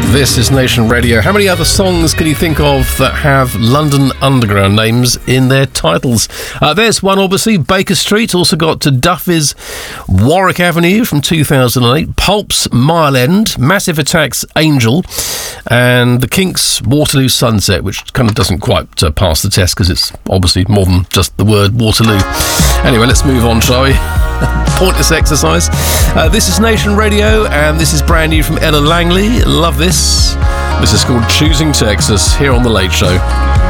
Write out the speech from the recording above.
This is Nation Radio. How many other songs can you think of that have London Underground names in their titles? There's one, obviously, Baker Street. Also got to Duffy's Warwick Avenue from 2008, Pulp's Mile End, Massive Attack's Angel, and the Kinks' Waterloo Sunset, which kind of doesn't quite pass the test because it's obviously more than just the word Waterloo. Anyway, let's move on, shall we? Pointless exercise. This is Nation Radio, and this is brand new from Ella Langley. Love this. This is called Choosing Texas, here on The Late Show.